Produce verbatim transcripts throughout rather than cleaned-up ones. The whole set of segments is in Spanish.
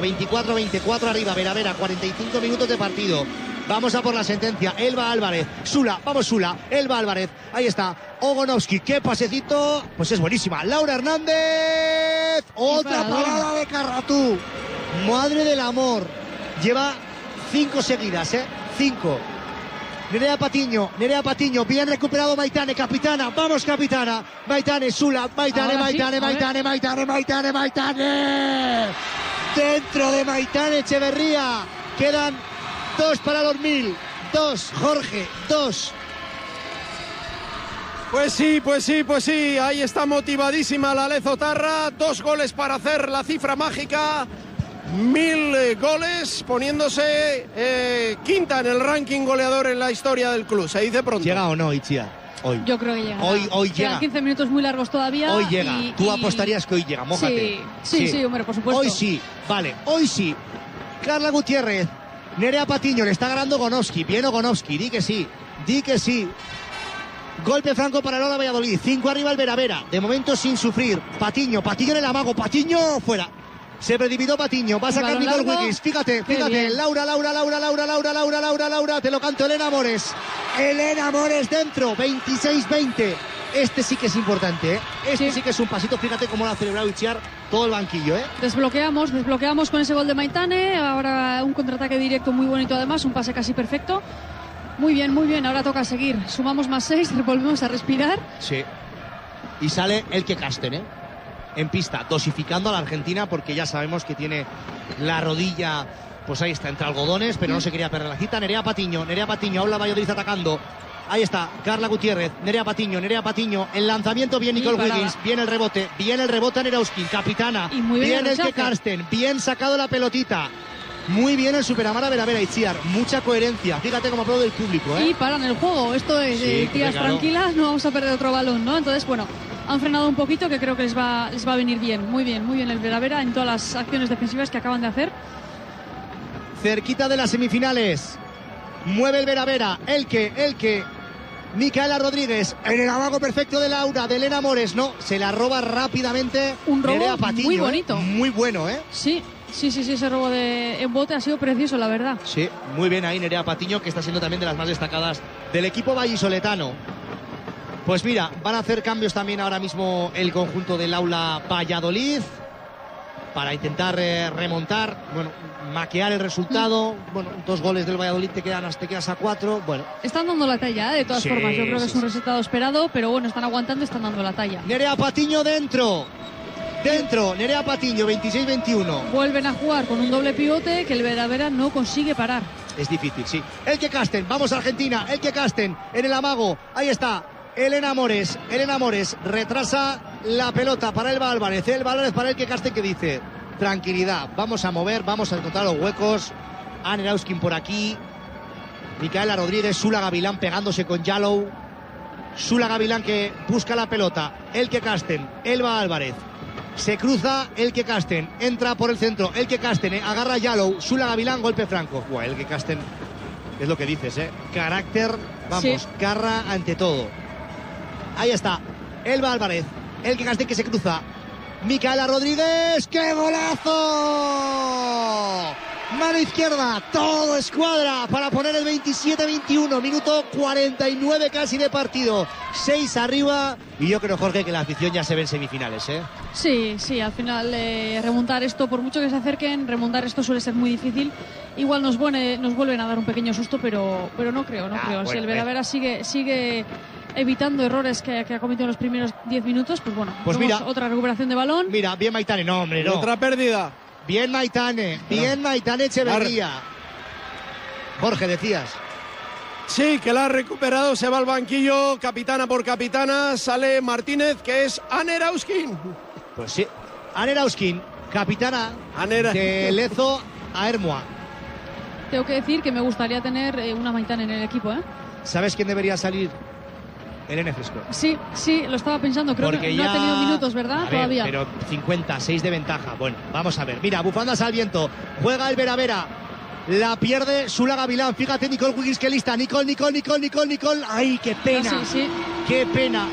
veinticuatro veinticuatro arriba, Vera Vera, cuarenta y cinco minutos de partido. Vamos a por la sentencia. Elba Álvarez, Sula, vamos Sula, Elba Álvarez, ahí está, Ogonovsky, qué pasecito, pues es buenísima. Laura Hernández, otra parada de Carratú. Madre del amor, lleva cinco seguidas, eh, cinco. Nerea Patiño, Nerea Patiño, bien recuperado Maitane, capitana, vamos capitana, Maitane, Sula, Maitane, Maitane, sí, Maitane, Maitane, Maitane, Maitane, Maitane, dentro de Maitane Echeverría, quedan dos para los mil, dos, Jorge, dos. Pues sí, pues sí, pues sí, ahí está motivadísima la Lezo Tarra, dos goles para hacer la cifra mágica. Mil eh, goles, poniéndose eh, quinta en el ranking goleador en la historia del club. Se dice pronto. ¿Llega o no, Itziar? Hoy. Yo creo que llega. Hoy, hoy llega. Quedan quince minutos muy largos todavía. Hoy llega. Y, Tú y... apostarías que hoy llega, mójate. Sí, sí, sí, sí, hombre, por supuesto. Hoy sí, vale, hoy sí. Carla Gutiérrez, Nerea Patiño, le está ganando Ogonovsky. Bien Ogonovsky, di que sí, di que sí. Golpe franco para el Ola Valladolid. Cinco arriba el Vera Vera. De momento sin sufrir. Patiño, Patiño en el amago. Patiño fuera. Se precipitó Patiño, va a sacar Nicole Wiggins, fíjate, fíjate, Laura, Laura, Laura, Laura, Laura, Laura, Laura, Laura, te lo canto, Elena Mores, Elena Mores dentro, veintiséis veinte, este sí que es importante, ¿eh? este sí. sí que es un pasito, fíjate cómo lo ha celebrado Itziar todo el banquillo, ¿eh? Desbloqueamos, desbloqueamos con ese gol de Maitane, ahora un contraataque directo muy bonito además, un pase casi perfecto, muy bien, muy bien, ahora toca seguir, sumamos más seis, volvemos a respirar. Sí, y sale el que casten, ¿eh? En pista, dosificando a la Argentina porque ya sabemos que tiene la rodilla, pues ahí está, entre algodones, pero no se quería perder la cita. Nerea Patiño, Nerea Patiño, Aula Valladolid atacando. Ahí está, Carla Gutiérrez, Nerea Patiño, Nerea Patiño, el lanzamiento, bien Nicole Wiggins, bien el rebote, bien el rebote a Nerauski, capitana, y muy bien, bien el que Karsten, bien sacado la pelotita. Muy bien el Superamara Vera Vera Itziar, mucha coherencia, fíjate cómo aplaude el público, ¿eh? Y paran el juego, esto es sí, eh, tías claro. tranquilas, no vamos a perder otro balón, ¿no? Entonces, bueno, han frenado un poquito, que creo que les va, les va a venir bien, muy bien, muy bien el Vera Vera en todas las acciones defensivas que acaban de hacer. Cerquita de las semifinales, mueve el Vera Vera, el que, el que, Micaela Rodríguez, en el amago perfecto de Laura, de Elena Mores, no, se la roba rápidamente. Un robo Nerea Patiño, muy bonito. ¿eh? Muy bueno, ¿eh? Sí. Sí, sí, sí, ese robo de embote ha sido precioso, la verdad. Sí, muy bien ahí Nerea Patiño, que está siendo también de las más destacadas del equipo vallisoletano. Pues mira, van a hacer cambios también ahora mismo el conjunto del Aula Valladolid para intentar eh, remontar, bueno, maquear el resultado. Mm. Bueno, dos goles del Valladolid te quedan, te quedas a cuatro. Bueno, están dando la talla, ¿eh? De todas sí, formas. Yo creo sí, que es un sí. resultado esperado, pero bueno, están aguantando, están dando la talla. Nerea Patiño dentro. Dentro, Nerea Patiño, veintiséis veintiuno. Vuelven a jugar con un doble pivote que el Vera Vera no consigue parar. Es difícil, sí. El que Casten, vamos a Argentina, el que Casten en el amago, ahí está. Elena Mores, Elena Mores retrasa la pelota para Elba Álvarez, Elba Álvarez para el que Casten, que dice, tranquilidad, vamos a mover, vamos a encontrar los huecos. Anne Erauskin por aquí, Micaela Rodríguez, Sula Gavilán pegándose con Yalou, Sula Gavilán que busca la pelota, el que Casten, Elba Álvarez. Se cruza el que Casten, entra por el centro, el que Casten, eh, agarra a Yalou, Sula Gavilán, golpe franco. Buah, el que Casten, es lo que dices, ¿eh? Carácter, vamos, sí. Garra ante todo. Ahí está, Elba Álvarez, el que Casten que se cruza. Micaela Rodríguez, ¡qué golazo! Mano izquierda, todo escuadra para poner el veintisiete veintiuno, minuto cuarenta y nueve casi de partido, seis arriba, y yo creo, Jorge, que la afición ya se ve en semifinales, ¿eh? Sí, sí, al final eh, remontar esto, por mucho que se acerquen, remontar esto suele ser muy difícil. Igual nos, vuelve, nos vuelven a dar un pequeño susto, pero, pero no creo, no ah, creo. Bueno, si el Vera Vera sigue, sigue evitando errores que, que ha cometido en los primeros diez minutos, pues bueno, pues mira, otra recuperación de balón. Mira, bien Maitane, no, hombre, no. Otra pérdida. Bien Maitane, bien Maitane Echeverría. Jorge, decías. Sí, que la ha recuperado, se va al banquillo, capitana por capitana, sale Martínez, que es Anne Erauskin. Pues sí, Anne Erauskin, capitana Anera. de Lezo a Hermoa. Tengo que decir que me gustaría tener eh, una Maitane en el equipo, ¿eh? ¿Sabes quién debería salir? Elena Fresco. Sí, sí, lo estaba pensando. Creo Porque que ya... no ha tenido minutos, ¿verdad? A ver, todavía. Pero cincuenta, seis de ventaja. Bueno, vamos a ver. Mira, bufandas al viento. Juega el Vera Vera. La pierde Sula Gavilán. Fíjate, Nicole Wiggins, que lista. Nicole, Nicole, Nicole, Nicole, Nicole. ¡Ay, qué pena! Ah, sí, sí. ¡Qué pena!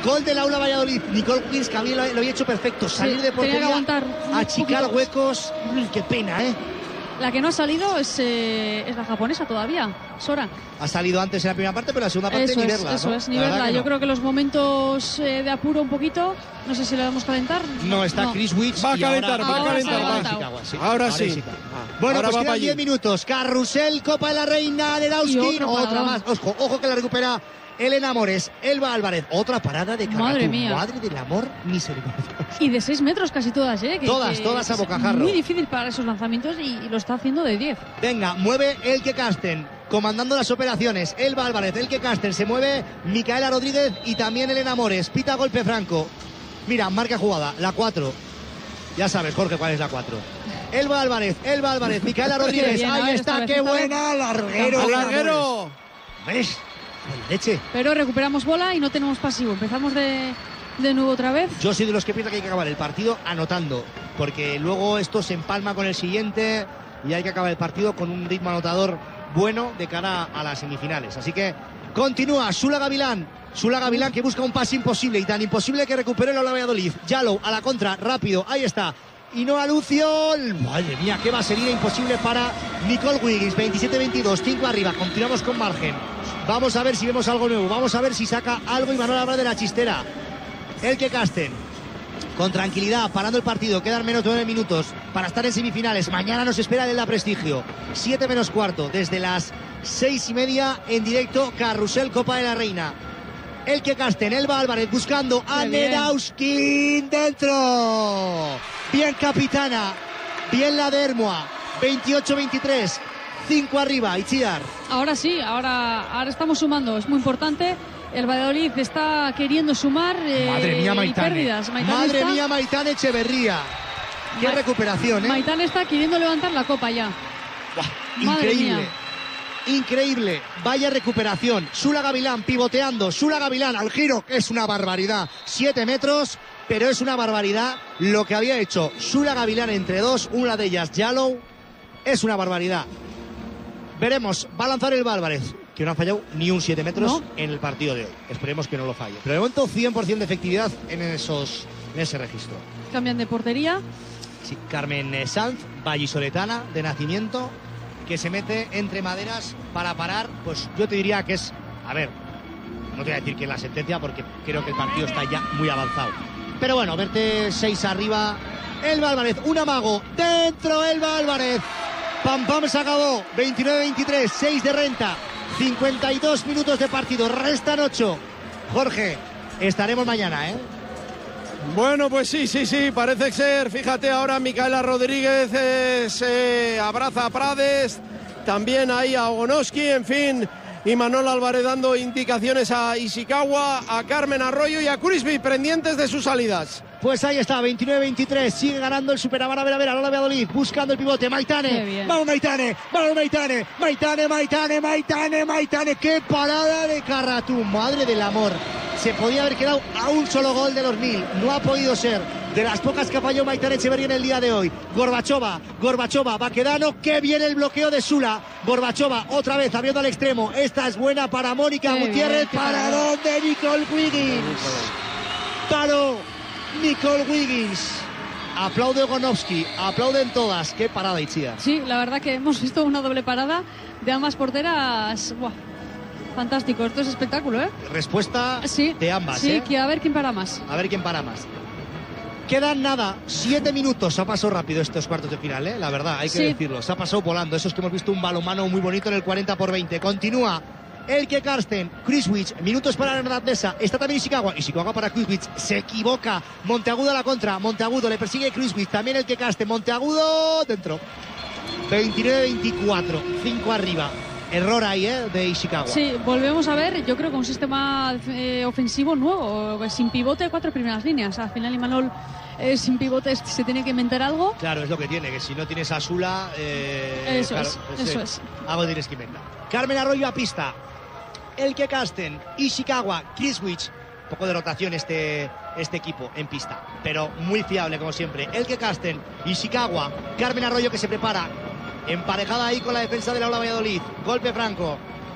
Gol del Aula Valladolid. Nicole Wiggins, que a mí lo, lo había hecho perfecto. Salir sí, de portería, achicar poquito. huecos. Uy, qué pena, ¿eh? La que no ha salido es, eh, es la japonesa todavía, Sora. Ha salido antes en la primera parte, pero en la segunda parte eso ni es, verla. Eso ¿no? es, ni la verla. Que Yo no. creo que los momentos eh, de apuro un poquito, no sé si le vamos a calentar. No, está no. Chris Wicks. Va a y calentar, ahora, va a ahora calentar. se ha va. levantado. Sí. Ahora sí. sí. Ah, Bueno, ahora pues va quedan para allí. diez minutos. Carrusel, Copa de la Reina de Y Dauskin. otro Otra paradón. más. Ojo, ojo que la recupera Elena Mores. Elba Álvarez. Otra parada de Carratú. Madre mía. Madre del amor misericordioso. Y de seis metros casi todas, ¿eh? Que, Todas, que todas a es bocajarro. muy difícil para esos lanzamientos y, y lo está haciendo de diez. Venga, mueve Elke Casten, comandando las operaciones. Elba Álvarez, Elke Casten, se mueve Micaela Rodríguez y también Elena Mores. Pita golpe franco. Mira, marca jugada, la cuatro. Ya sabes, Jorge, cuál es la cuatro. Elba Álvarez, Elba Álvarez, Micaela Rodríguez. Bien, Ahí ver, está, esta qué vez, buena. Larguero. ¡Al larguero! ¿Ves? Leche. Pero recuperamos bola y no tenemos pasivo. Empezamos de, de nuevo otra vez. Yo soy de los que piensa que hay que acabar el partido anotando, porque luego esto se empalma con el siguiente y hay que acabar el partido con un ritmo anotador bueno de cara a las semifinales. Así que continúa Sula Gavilán. Sula Gavilán que busca un pase imposible y tan imposible que recupere el Aula Valladolid. Yalo a la contra, rápido, ahí está. Y no a Lucio. Madre mía, qué vaselina imposible para Nicole Wiggins. veintisiete veintidós, cinco arriba. Continuamos con margen. Vamos a ver si vemos algo nuevo. Vamos a ver si saca algo Imanol Álvarez de la chistera. Elke Casten. Con tranquilidad, parando el partido. Quedan menos de nueve minutos para estar en semifinales. Mañana nos espera el Da Prestigio. siete menos cuarto. Desde las seis y media en directo. Carrusel Copa de la Reina. Elke Casten, Elba Álvarez buscando a Nedauskin dentro. Bien capitana, bien la de Hermoa. veintiocho veintitrés, cinco arriba, Itziar. Ahora sí, ahora, ahora estamos sumando, es muy importante. El Valladolid está queriendo sumar eh, Madre mía, Maitane. pérdidas. Maitane Madre está, mía, Maitane Echeverría. Qué Ma recuperación, ¿eh? Maitane está queriendo levantar la copa ya. Buah, Madre increíble. mía. Increíble, vaya recuperación. Sula Gavilán pivoteando, Sula Gavilán al giro, que es una barbaridad. Siete metros, pero es una barbaridad lo que había hecho Sula Gavilán entre dos, una de ellas Yallow. Es una barbaridad. Veremos, va a lanzar el Álvarez, que no ha fallado ni un siete metros ¿No? en el partido de hoy. Esperemos que no lo falle. Pero de momento cien por ciento de efectividad en, esos, en ese registro. Cambian de portería. Sí, Carmen eh, Sanz, vallisoletana de nacimiento, que se mete entre maderas para parar, pues yo te diría que es, a ver, no te voy a decir que es la sentencia porque creo que el partido está ya muy avanzado. Pero bueno, verte seis arriba, Elba Álvarez, un amago, dentro Elba Álvarez, pam pam se acabó, veintinueve veintitrés, seis de renta, cincuenta y dos minutos de partido, restan ocho. Jorge, estaremos mañana, ¿eh? Bueno, pues sí, sí, sí, parece ser. Fíjate ahora Micaela Rodríguez eh, se abraza a Prades, también ahí a Ogonoski, en fin, y Imanol Álvarez dando indicaciones a Ishikawa, a Carmen Arroyo y a Crisby, pendientes de sus salidas. Pues ahí está, veintinueve veintitrés, sigue ganando el Superamar, a ver, a ver, ahora Valladolid, buscando el pivote, Maitane, vamos Maitane, vamos Maitane, Maitane, Maitane, Maitane, Maitane, qué parada de Carratú, madre del amor, se podía haber quedado a un solo gol de los mil, no ha podido ser, de las pocas que falló Maitane Echeverría en el día de hoy. Gorbachova, Gorbachova, Baquedano, qué bien el bloqueo de Sula, Gorbachova, otra vez abriendo al extremo, esta es buena para Mónica Qué Gutiérrez, bien, para bien. donde Nicole Wiggins, paró Nicole Wiggins, aplaude Ogonovsky, aplauden todas, qué parada Itziar. Sí, la verdad que hemos visto una doble parada de ambas porteras. Buah, fantástico, esto es espectáculo, ¿eh? Respuesta Sí, de ambas, sí, ¿eh? que a ver quién para más. A ver quién para más. Quedan nada, siete minutos. Se ha pasado rápido estos cuartos de final, ¿eh? La verdad, hay que Sí. decirlo. Se ha pasado volando. Eso es que hemos visto un balonmano muy bonito en el cuarenta por veinte. Continúa Elke Casten, Criswich, minutos para la irlandesa. Está también Ishikawa. Ishikawa para Criswich. Se equivoca. Monteagudo a la contra. Monteagudo le persigue Criswich. También Elke Casten. Monteagudo dentro. veintinueve veinticuatro. cinco arriba. Error ahí, ¿eh? De Ishikawa. Sí, volvemos a ver, yo creo que un sistema eh, ofensivo nuevo, sin pivote, cuatro primeras líneas. Al final Imanol eh, sin pivote se tiene que inventar algo. Claro, es lo que tiene, que si no tienes a Sula... Eh, Eso claro, es, pues, eso eh, es. Algo tienes que inventar. Carmen Arroyo a pista. Elke Casten, Ishikawa, Criswich. Un poco de rotación este, este equipo en pista, pero muy fiable como siempre. Elke Casten, Ishikawa, Carmen Arroyo que se prepara. Emparejada ahí con la defensa del Aula Valladolid. Golpe franco.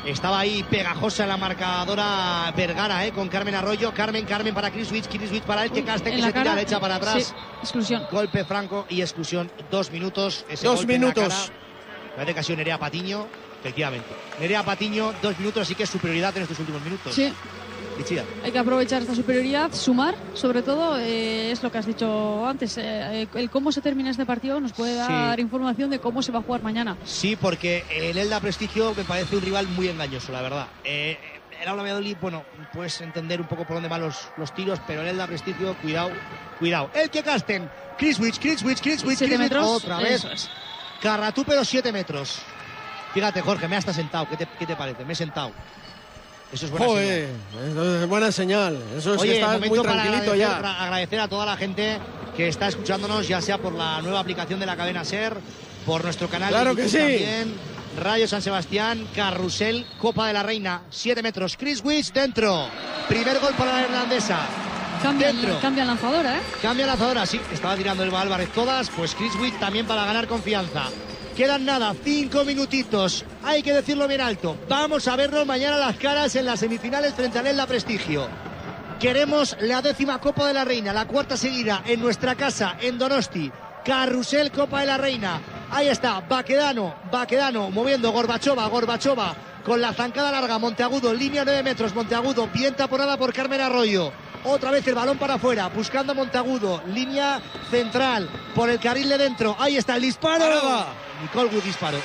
Estaba ahí pegajosa en la marcadora Vergara, ¿eh? Con Carmen Arroyo. Carmen, Carmen para Chris Witz, Chris Witz para el que Casten, que se tira, le echa para atrás. Sí, exclusión. Golpe franco y exclusión. Dos minutos. Ese dos minutos. Parece que ha sido Nerea Patiño, efectivamente. Nerea Patiño, dos minutos, así que es superioridad en estos últimos minutos. Sí. Lichida. Hay que aprovechar esta superioridad, sumar, sobre todo, eh, es lo que has dicho antes. Eh, el cómo se termina este partido nos puede dar sí. información de cómo se va a jugar mañana. Sí, porque el Elda Prestigio me parece un rival muy engañoso, la verdad. Eh, el Aula Valladolid, bueno, puedes entender un poco por dónde van los, los tiros, pero el Elda Prestigio, cuidado, cuidado. El que Casten, Chris Witz, Chris Witz, Chris Witz, siete metros, otra vez. Eso es. Carratú, pero siete metros. Fíjate, Jorge, me ha hasta sentado. ¿Qué te, qué te parece? Me he sentado. Eso es buena Joder, señal. Eso es buena señal. Eso es Oye, que estás muy tranquilito para ya. Para agradecer a toda la gente que está escuchándonos, ya sea por la nueva aplicación de la cadena SER, por nuestro canal claro de que YouTube sí. también. Radio San Sebastián, Carrusel, Copa de la Reina, siete metros. Chris Witz dentro. Primer gol para la irlandesa. Cambia, dentro. cambia lanzadora, ¿eh? Cambia lanzadora, sí. Estaba tirando el Álvarez todas. Pues Chris Witz también para ganar confianza. Quedan nada, cinco minutitos. Hay que decirlo bien alto. Vamos a vernos mañana las caras en las semifinales frente al Elda Prestigio. Queremos la décima Copa de la Reina, la cuarta seguida en nuestra casa, en Donosti. Carrusel, Copa de la Reina. Ahí está, Baquedano, Baquedano moviendo, Gorbachova, Gorbachova con la zancada larga, Monteagudo, línea nueve metros, Monteagudo, bien taponada por Carmen Arroyo. Otra vez el balón para afuera, buscando a Monteagudo, línea central, por el carril de dentro. Ahí está el disparo. Parada. Nicole Wood disparó.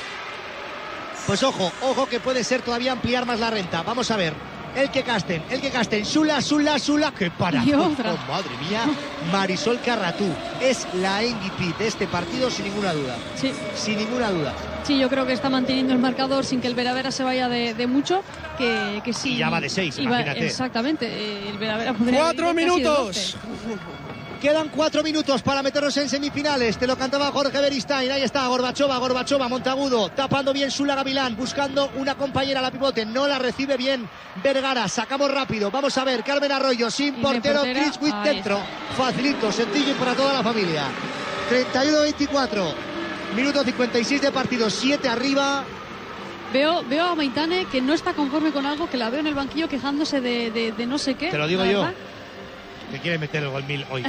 Pues ojo, ojo que puede ser todavía ampliar más la renta. Vamos a ver. El que Casten, el que Casten, Sula, Sula, Sula, que para. Y otra. Oh, madre mía, Marisol Carratú es la M V P de este partido sin ninguna duda. Sí. Sin ninguna duda. Sí, yo creo que está manteniendo el marcador sin que el Veravera se vaya de, de mucho, que, que sí. Y ya va de seis, imagínate. Exactamente, el Veravera podría Cuatro minutos. Quedan cuatro minutos para meternos en semifinales. Te lo cantaba Jorge Beristain. Ahí está, Gorbachova, Gorbachova, Monteagudo. Tapando bien Sula Gavilán. Buscando una compañera a la pivote. No la recibe bien Vergara. Sacamos rápido. Vamos a ver. Carmen Arroyo sin portero. Chris Witz dentro. Facilito, sencillo y para toda la familia. treinta y uno veinticuatro. Minuto cincuenta y seis de partido. siete arriba. Veo, veo a Maitane que no está conforme con algo, que la veo en el banquillo quejándose de, de, de no sé qué. Te lo digo yo. Que quiere meter el gol mil hoy.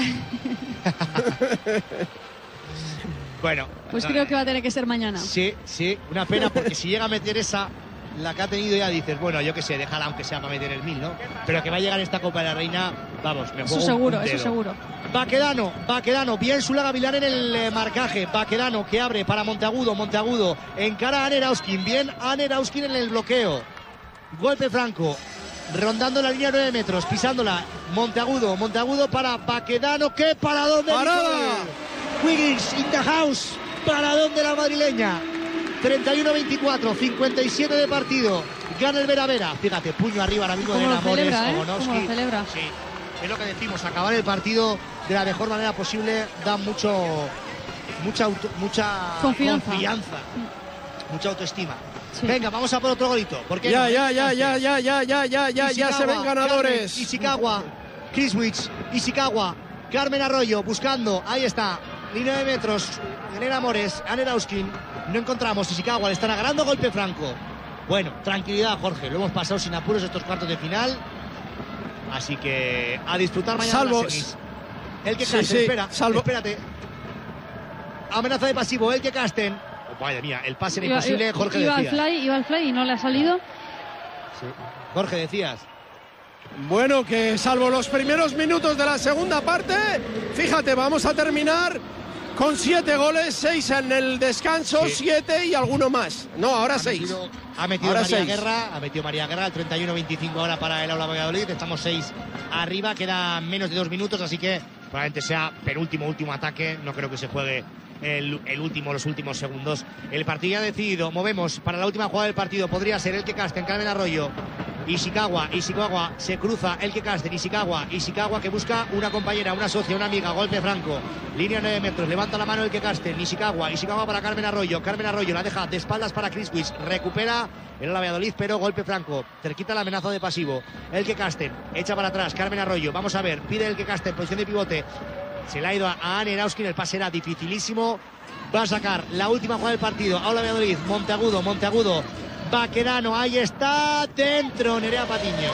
Bueno. Pues no, creo que va a tener que ser mañana. Sí, sí. Una pena porque si llega a meter esa, la que ha tenido ya, dices, bueno, yo que sé, déjala aunque sea para meter el mil, ¿no? Pero que va a llegar esta Copa de la Reina, vamos, me juego Eso seguro, un eso dedo. seguro. Baquedano, Baquedano, bien Sula Gavilán en el eh, marcaje. Baquedano que abre para Monteagudo, Monteagudo encara a Aner Auskin, bien Aner Auskin en el bloqueo. Golpe franco. Rondando la línea nueve metros, pisándola, Monteagudo, Monteagudo para Baquedano, ¿qué? ¿Para dónde? ¡Parada! Wiggins, in the house, ¿para dónde la madrileña? treinta y uno veinticuatro, cincuenta y siete de partido, gana el Veravera, fíjate, puño arriba ahora mismo de Como lo Namores, celebra, ¿eh? Ogonowski. Como lo celebra. Sí, es lo que decimos, acabar el partido de la mejor manera posible da mucho, mucha, auto, mucha Confianza. confianza, mucha autoestima. Sí. Venga, vamos a por otro golito. ¿Por qué Ya, no? ya, ya, ya, ya, ya, ya, ya, ya, ya se ven ganadores. Carmen, Ishikawa, Chris Witz, Ishikawa, Carmen Arroyo buscando, ahí está, línea de metros, Aner Amores, Aner Auskin, no encontramos, Ishikawa le están agarrando golpe franco. Bueno, tranquilidad, Jorge, lo hemos pasado sin apuros estos cuartos de final, así que a disfrutar mañana Salvo, las semis. El que sí, Casten, sí, espera, salvo. espérate. Amenaza de pasivo, el que Casten. Oh, madre mía, el pase era Iba, imposible, iba, Jorge iba al decía. fly, iba al fly y no le ha salido. Sí. Jorge, decías. Bueno, que salvo los primeros minutos de la segunda parte, fíjate, vamos a terminar con siete goles, seis en el descanso, Sí. siete y alguno más. No, ahora Ha seis. metido, ha metido Ahora María seis. Guerra, ha metido María Guerra, el treinta y uno veinticinco ahora para el Aula Valladolid, estamos seis arriba, queda menos de dos minutos, así que probablemente sea penúltimo, último ataque, no creo que se juegue el, el último, los últimos segundos. El partido ya decidido, movemos para la última jugada del partido, podría ser el que Casten, Carmen Arroyo, Ishikawa, Ishikawa se cruza, el que Casten, Ishikawa, Ishikawa que busca una compañera, una socia, una amiga, golpe franco, línea nueve metros, levanta la mano el que Casten, Ishikawa, Ishikawa para Carmen Arroyo, Carmen Arroyo la deja de espaldas para Chris Witz, recupera el Valladolid, pero golpe franco, cerquita la amenaza de pasivo, el que Casten, echa para atrás, Carmen Arroyo, vamos a ver, pide el que Casten, posición de pivote, se le ha ido a Aner Auskin, el pase era dificilísimo, va a sacar la última jugada del partido, Aula Valladolid, Monteagudo, Monteagudo, Baquerano, ahí está, dentro Nerea Patiño.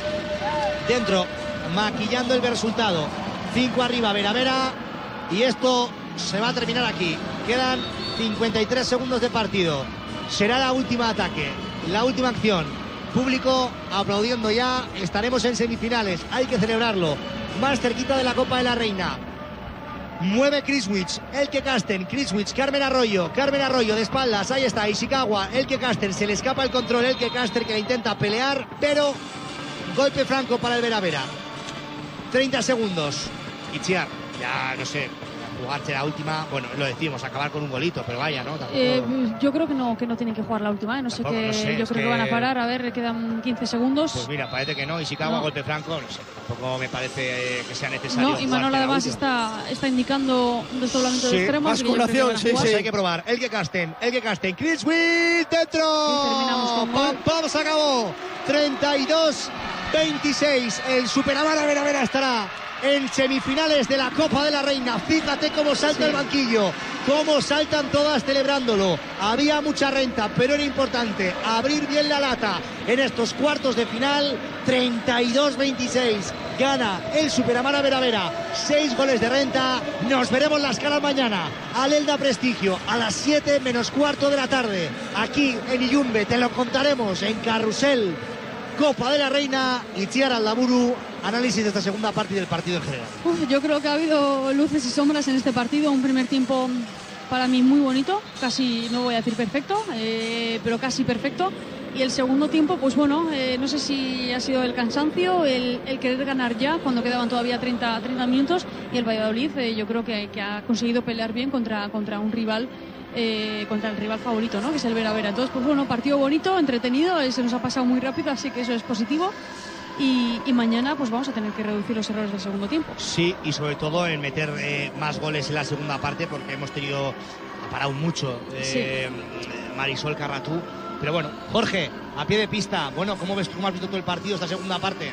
Dentro, maquillando el resultado. cinco arriba, Vera Vera. Y esto se va a terminar aquí. Quedan cincuenta y tres segundos de partido. Será la última ataque, la última acción. Público aplaudiendo ya. Estaremos en semifinales. Hay que celebrarlo. Más cerquita de la Copa de la Reina. Mueve Criswich, Elke Kasten, Criswich, Carmen Arroyo, Carmen Arroyo de espaldas, ahí está, Ishikawa, Elke Kasten, se le escapa el control, Elke Kasten que le intenta pelear, pero golpe franco para el Vera Vera. treinta segundos. Itziar, ya no sé, jugarse la última, bueno, lo decimos, acabar con un golito, pero vaya, ¿no? Tampoco... Eh, yo creo que no, que no tienen que jugar la última, ¿eh? No sé Tampoco, qué, no sé, yo es creo que... que van a parar, a ver, le quedan quince segundos. Pues mira, parece que no, Ishikawa, No. golpe franco, no sé, tampoco me parece que sea necesario. No, y Manol jugarte la además última. está, está indicando un desdoblamiento Sí, de extremos. así que yo creo que basculación, van a sí, jugar. Pues hay que probar. Elke Kasten, Elke Kasten, Criswich dentro. Y terminamos con gol. Pam, pam, se acabó. treinta y dos veintiséis. El Superamara Vera Vera estará en semifinales de la Copa de la Reina. Fíjate cómo salta Sí. el banquillo, cómo saltan todas celebrándolo. Había mucha renta, pero era importante abrir bien la lata en estos cuartos de final. treinta y dos veintiséis. Gana el Superamara Vera Vera. Seis goles de renta. Nos veremos las caras mañana. Alelda Prestigio a las siete menos cuarto de la tarde. Aquí en Iyumbe te lo contaremos en Carrusel. Copa de la Reina. Itziar Aldaburu. Análisis de esta segunda parte y del partido en general. Uf, yo creo que ha habido luces y sombras en este partido. Un primer tiempo para mí muy bonito, casi, no voy a decir perfecto, eh, pero casi perfecto. Y el segundo tiempo, pues bueno, eh, no sé si ha sido el cansancio, el, el querer ganar ya cuando quedaban todavía treinta, treinta minutos. Y el Valladolid, eh, yo creo que, que ha conseguido pelear bien contra, contra un rival. Eh, contra el rival favorito, ¿no? Que es el Vera Vera. Entonces, pues bueno, partido bonito, entretenido, eh, se nos ha pasado muy rápido, así que eso es positivo. Y, y mañana pues vamos a tener que reducir los errores del segundo tiempo. Sí, y sobre todo en meter eh, más goles en la segunda parte, porque hemos tenido, ha parado mucho eh, sí. Marisol Carratú. Pero bueno, Jorge, a pie de pista, bueno, ¿cómo ves, cómo has visto todo el partido esta segunda parte?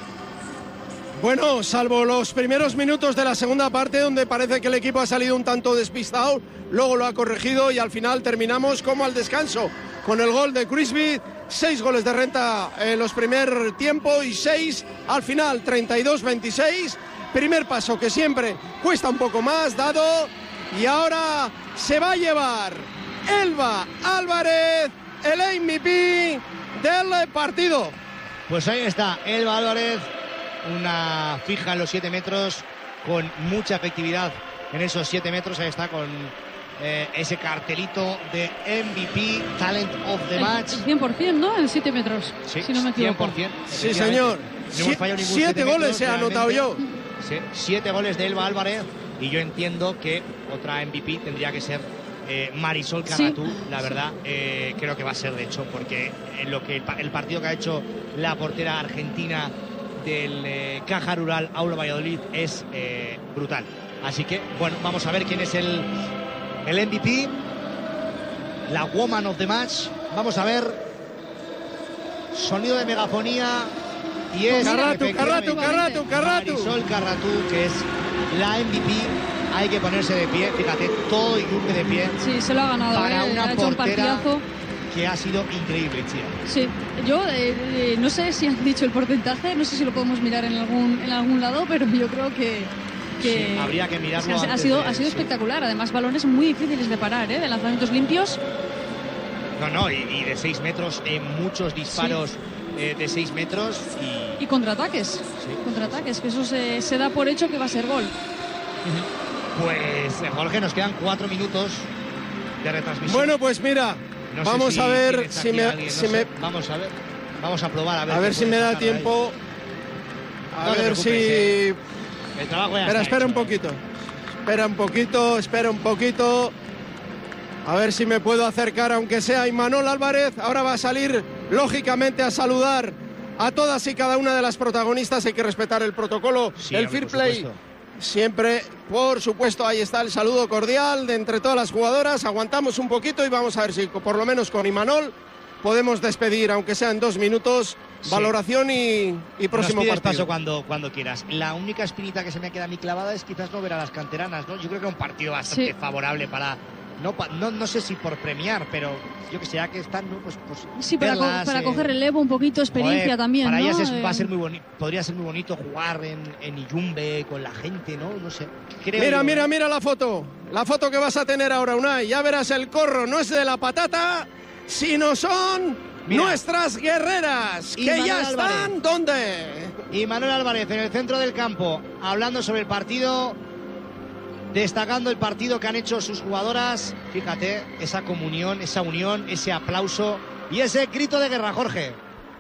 Bueno, salvo los primeros minutos de la segunda parte, donde parece que el equipo ha salido un tanto despistado, luego lo ha corregido y al final terminamos como al descanso, con el gol de Criswich. Seis goles de renta en los primer tiempo y seis al final, treinta y dos veintiséis. Primer paso que siempre cuesta un poco más, dado, y ahora se va a llevar Elba Álvarez, el M V P del partido. Pues ahí está, Elba Álvarez, una fija en los siete metros, con mucha efectividad en esos siete metros, ahí está con eh, ese cartelito de M V P, Talent of the Match. El cien por ciento, ¿no? En siete metros, sí, si no me equivoco. cien por ciento. Sí, señor. No hemos fallado ningún siete goles metros, he anotado yo. Sí, siete goles de Elba Álvarez, y yo entiendo que otra M V P tendría que ser eh, Marisol Carratú, sí. La verdad, eh, creo que va a ser de hecho, porque en lo que el, el partido que ha hecho la portera argentina del eh, Caja Rural Aulo Valladolid es eh, brutal. Así que, bueno, vamos a ver quién es el, el M V P, la Woman of the Match. Vamos a ver, sonido de megafonía, y es Carratú, Carratú, Carratú, Carratú. Marisol Carratú, que es la M V P. Hay que ponerse de pie, fíjate, todo Iyumbe de pie. Sí, se lo ha ganado, para eh, una ha hecho un portera partidazo. Que ha sido increíble, tía. Sí, yo eh, eh, no sé si han dicho el porcentaje, no sé si lo podemos mirar en algún en algún lado, pero yo creo que, que sí, habría que mirarlo. o sea, ha antes sido de, ha sido sí. espectacular, además balones muy difíciles de parar, ¿eh? De lanzamientos limpios. No, no, y, y de seis metros, en muchos disparos sí. eh, de seis metros y, y contraataques, sí. contraataques, que eso se, se da por hecho que va a ser gol. Pues Jorge, nos quedan cuatro minutos de retransmisión. Bueno, pues mira. No vamos si a ver si me, alguien, si no me... Sé. Vamos a ver, vamos a probar a ver, a ver si me da tiempo. A no ver si. Eh. El trabajo ya espera, está espera hecho, un poquito. Espera un poquito, espera un poquito. A ver si me puedo acercar, aunque sea Imanol Álvarez. Ahora va a salir, lógicamente, a saludar a todas y cada una de las protagonistas. Hay que respetar el protocolo, sí, el fair play. Siempre, por supuesto, ahí está el saludo cordial de entre todas las jugadoras. Aguantamos un poquito y vamos a ver si por lo menos con Imanol podemos despedir, aunque sea en dos minutos, sí. Valoración y, y próximo partido. Paso cuando, cuando quieras. La única espinita que se me queda a mí clavada es quizás no ver a las canteranas, ¿no? Yo creo que es un partido bastante sí. favorable para no, no, no sé si por premiar, pero yo que sé, ya que están, ¿no? pues, pues sí, para, verlas, co para eh, coger relevo, un poquito, experiencia joder, también, para ¿no? ellas es, eh... va a ser muy bonito, podría ser muy bonito jugar en, en Iyumbe con la gente, ¿no? No sé. Creo mira, yo, mira, ¿eh? mira la foto. La foto que vas a tener ahora, Unai. Ya verás, el corro no es de la patata, sino son mira, nuestras guerreras, que Manuel ya están, Álvarez. ¿Dónde? Y Manuel Álvarez en el centro del campo, hablando sobre el partido, destacando el partido que han hecho sus jugadoras. Fíjate, esa comunión, esa unión, ese aplauso y ese grito de guerra, Jorge.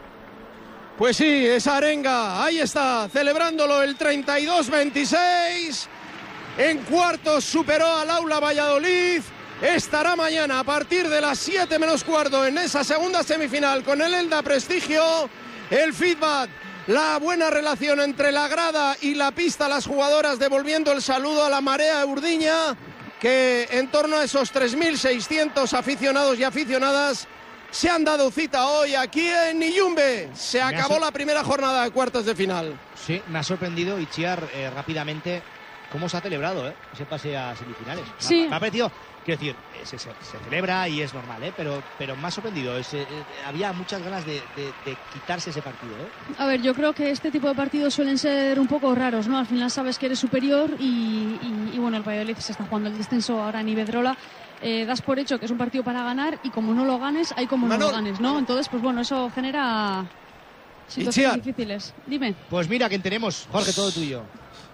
Pues sí, esa arenga, ahí está, celebrándolo el treinta y dos veintiséis. En cuartos superó al Aula Valladolid. Estará mañana a partir de las siete menos cuarto en esa segunda semifinal con el Elda Prestigio. El feedback, la buena relación entre la grada y la pista, las jugadoras devolviendo el saludo a la marea Urdiña, que en torno a esos tres mil seiscientos aficionados y aficionadas se han dado cita hoy aquí en Iyumbe. Se acabó la primera jornada de cuartos de final. Sí, me ha sorprendido Itziar eh, rápidamente cómo se ha celebrado ¿eh? ese pase a semifinales. Sí. Me, me ha parecido, quiero decir, se, se, se celebra y es normal, ¿eh? pero, pero me ha sorprendido. Es, eh, había muchas ganas de, de, de quitarse ese partido. ¿eh? A ver, yo creo que este tipo de partidos suelen ser un poco raros, ¿no? Al final sabes que eres superior y, y, y bueno, el Valladolid se está jugando el descenso ahora en Iberdrola. Eh, das por hecho que es un partido para ganar y como no lo ganes, hay como Manol. no lo ganes, ¿no? Entonces, pues bueno, eso genera situaciones Itziar. difíciles. Dime. Pues mira, ¿quién tenemos? Jorge, todo tuyo.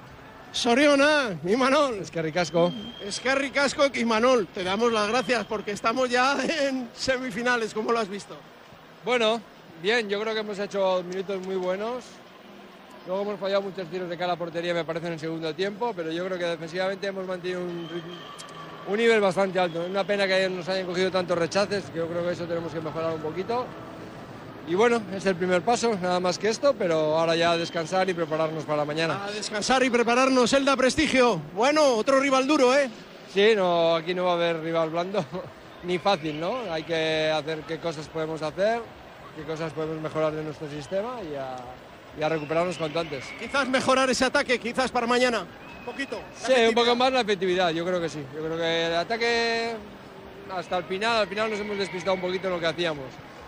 Soriona, Imanol. Es que ricasco. Es que ricasco, Imanol. Te damos las gracias porque estamos ya en semifinales, ¿cómo lo has visto? Bueno, bien, yo creo que hemos hecho minutos muy buenos. Luego hemos fallado muchos tiros de cara a portería, me parece, en el segundo tiempo, pero yo creo que defensivamente hemos mantenido un, un nivel bastante alto. Es una pena que nos hayan cogido tantos rechaces, que yo creo que eso tenemos que mejorar un poquito. Y bueno, es el primer paso, nada más que esto, pero ahora ya a descansar y prepararnos para mañana. A descansar y prepararnos, Elda Prestigio. Bueno, otro rival duro, ¿eh? Sí, no, aquí no va a haber rival blando, ni fácil, ¿no? Hay que hacer qué cosas podemos hacer, qué cosas podemos mejorar de nuestro sistema y a, y a recuperarnos cuanto antes. Quizás mejorar ese ataque, quizás para mañana, un poquito. Sí, un poco más la efectividad, yo creo que sí. Yo creo que el ataque, hasta el final, al final nos hemos despistado un poquito en lo que hacíamos.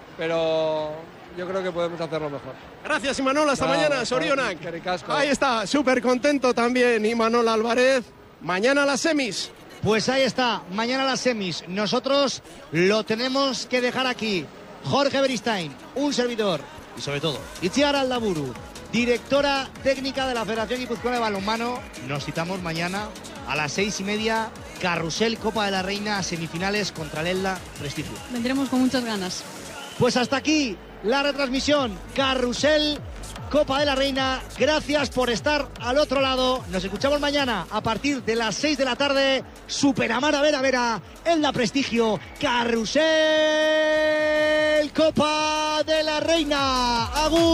Pero yo creo que podemos hacerlo mejor. Gracias, Imanol. Hasta no, mañana, Sorionak. No, ahí está, súper contento también Imanol Álvarez. Mañana las semis. Pues ahí está, mañana las semis. Nosotros lo tenemos que dejar aquí. Jorge Beristain, un servidor. Y sobre todo, Itziar Aldaburu, directora técnica de la Federación Guipuzcoana de Balonmano. Nos citamos mañana a las seis y media. Carrusel, Copa de la Reina, semifinales contra el Elda Prestigio. Vendremos con muchas ganas. Pues hasta aquí la retransmisión Carrusel, Copa de la Reina. Gracias por estar al otro lado. Nos escuchamos mañana a partir de las seis de la tarde. Superamara Vera Vera, Elda Prestigio, Carrusel, Copa de la Reina. ¡Agur!